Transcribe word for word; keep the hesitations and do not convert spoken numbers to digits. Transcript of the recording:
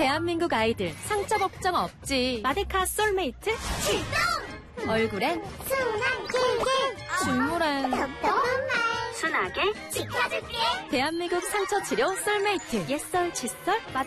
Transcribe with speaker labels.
Speaker 1: 대한민국 아이들 상처 걱정 없지. 마데카 솔메이트
Speaker 2: 출동!
Speaker 1: 얼굴엔
Speaker 2: 순한 길게
Speaker 1: 줄무란
Speaker 2: 톡톡한 말
Speaker 1: 순하게
Speaker 2: 지켜줄게.
Speaker 1: 대한민국 상처 치료 솔메이트 옛설 칫솔